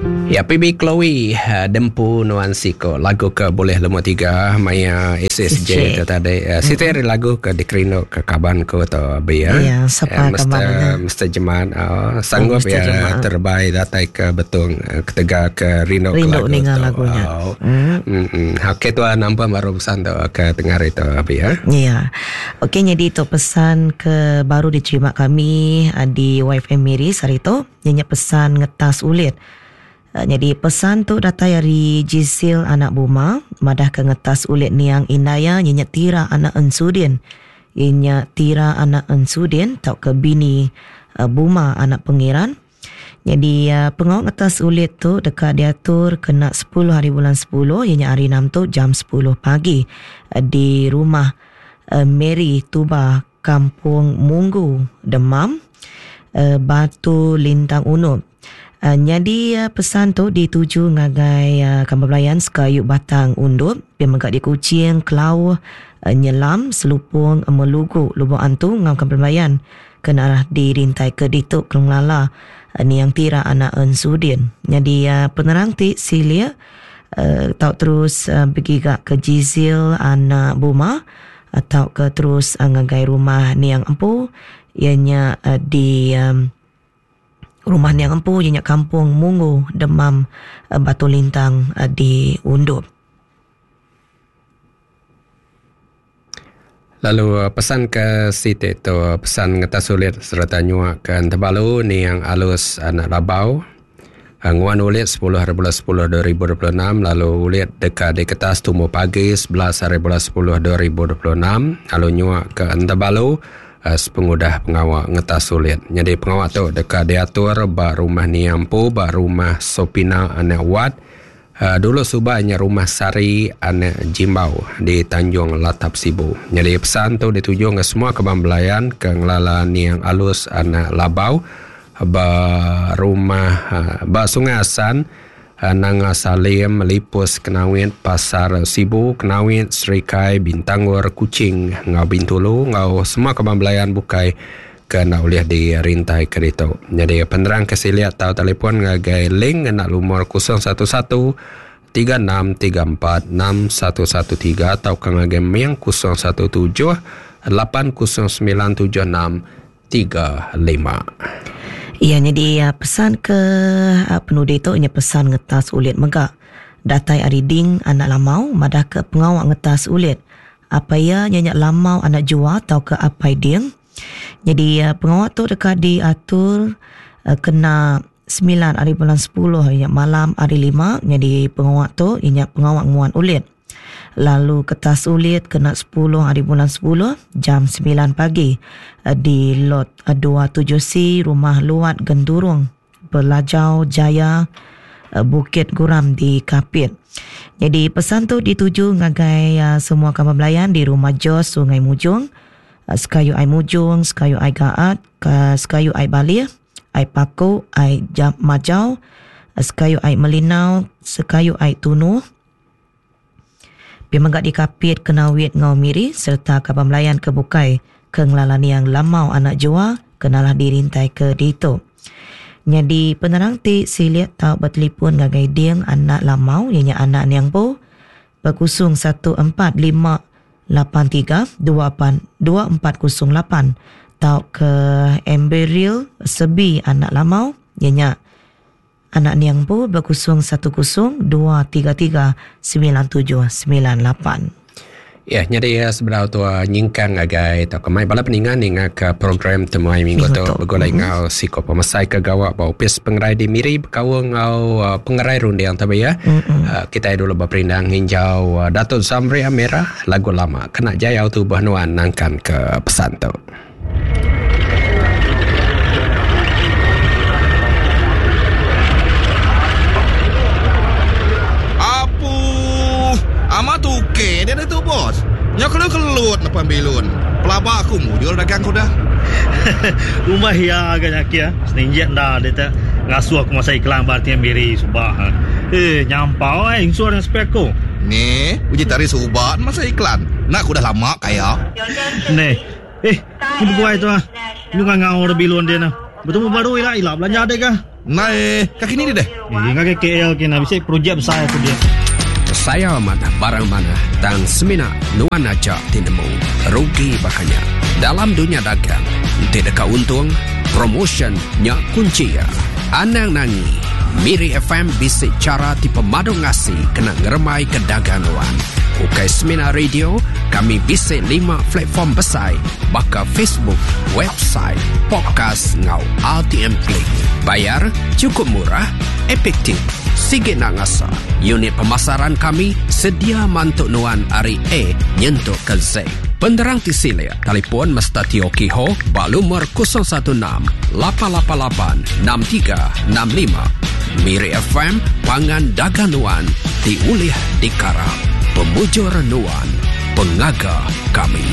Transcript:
Ya, PB Chloe Dempu Nuansi ko lagu ke boleh lemah tiga Maya SSJ tu tadi. Siti hari lagu ke dikerino ke kaban ko atau biya. Ya, siapa kabannya? Mesti Jeman sanggup Mr. ya Jeman. terbaik datai ke betung ketega ke Rino Rindu lagu dengan tu. lagunya. Okey tu nampak baru pesan tu ke dengar itu biya. Ya. Okey, jadi itu pesan ke baru diterima kami di YFM Miri hari itu. Nyanyi pesan ngetas ulit. Jadi pesan tu datang dari Jisil anak Buma, madah ke ngetas ulit niang indaya nyanyi tira anak Ensudin. Inya tira anak Ensudin tau ke bini Buma anak pengiran. Jadi pengawal ngetas ulit tu dekat diatur kena 10 hari bulan 10, ianya hari 6 tu jam 10 pagi di rumah Mary Tuba Kampung Munggu Demam Batu Lintang Unut. Jadi pesan tu dituju ngagai Kambablayan Sekayuk Batang Undut, dia megak di Kucing Kelau Nyelam Selupung Melugu Lubuk Antu ngam Kambablayan kena arah dirintai ke Dituk Kelunglala ni yang tira anak Ensudin. Jadi penerang ti Silia tau terus pergi ke Jizil anak Buma atau ke terus ngagai rumah ni yang empu ianya di rumah ni yang empu ianya Kampung Munggu Demam Batu Lintang di Undut. Lalu pesan ke Siti tu pesan ngetas ulit serta nyuak ke Tebalu ni yang alus anak Labau. Nguan ulit 10 hari bulan 10 2026, lalu ulit dekat di kertas tumbuh pagi 11 hari bulan 10 2026, lalu nyuak ke Tebalu pengudah pengawal ngetas ulit. Jadi pengawal tu dekat diatur ba rumah Niampu, ba rumah Sopina anak Wat. Dulu subahnya rumah Sari anak Jimbau di Tanjung Latap Sibu. Jadi pesan tu dituju ke semua kebambelayan ke ngelala ni yang alus anak Labau ba rumah ba Sungai Asan Nanga Salim Lipus Kenawit Pasar Sibu Kenawit Serikai Bintangor Kucing ngau Bintulu ngau semua kebambelayan bukai kena uliah di rintai kereta. Jadi penerang kesiliat tahu telefon ngagai link nak lumur 011 3634 6113 atau ngagai miang 017 8097635. Iya, jadi pesan ke penudi tu ini pesan ngetas ulit megak. Datai ariding anak lamau madah ke pengawak ngetas ulit. Apa ya nyanyak lamau anak jua atau ke apa ding. Jadi pengawak tu dekat diatur kena 9 hari bulan 10 inyak malam hari 5. Jadi pengawak tu inyak pengawak nguan ulit. Lalu kertas ulit kena 10 hari bulan 10 jam 9 pagi di lot 27C Rumah Luat Gendurung Belajau Jaya Bukit Guram di Kapit. Jadi pesan tu dituju ngagai semua kambablayan di Rumah Jos Sungai Mujung, Sekayu Ai Mujung, Sekayu Ai Gaat, Sekayu Ai Balir, Ai Paku, Ai Majau, Sekayu Ai Melinau, Sekayu Ai Tunuh, Pemegak di Kapit Kenawit Ngau Miri serta Kabam Melayan ke Bukai ke Ngelalani yang Lamau anak Jua kenalah dirintai ke Dito. Jadi penerang ti siliat tau bertelefon ngagai diang anak Lamau ianya anak Niang Po berkusung 1453282408 tau ke Emberil Sebi anak Lamau ianya anak Niang Po berkusung 1023399798. Ya, jadi sebenarnya tu nyingkang agai tu kemai bala peningan ninga ke program temui minggu tu begolai ngau siko pemasai ke gawak bau pis pengerai di Miri berkawang ngau pengerai rundiang tapi ya. Kita dulu berperindang hinjau Datuk Zamri Amira lagu lama kena jaya tu bahnuan nangkan ke pesan tu. Okey, dia dah tu bos. Nyak kelut lepas belon. Pelabak aku mujur dagang kau dah. Rumah ya agak ya. Seninjak dah dia tak ngasuh aku masa iklan berarti yang beri subah. Nyampau insurans speko. Ni, uji tarik subat masa iklan. Nak aku dah lama kaya. Ni. Ini buat itu ah. Lu kan ngau dah belon dia nah. bertemu baru ilah belanja ada kah? Naik kaki ni deh. Ingat ke KL kena bisa projek besar tu dia. Saya mana barang mana dan semina nuan aja tinemu rugi bakanya. Dalam dunia dagang, tidak keuntung, promotion nya kunci ya. Anang nangi, Miri FM bisik cara di pemadu ngasih kena ngeremai ke dagangan. Ukai Semina Radio, kami bisik 5 platform besar, baka Facebook, website, podcast ngau RTM Klik. Bayar cukup murah, efektif, sikit nak ngasa. Unit pemasaran kami sedia mantuk nuan hari A nyentuk ke Z. Penderang tisilia, telefon Mr. Tio Kiho, balumur 016 888 6365. Miri FM, pangan daganuan, diulih dikarang. Pemujur nuan, pengaga kami.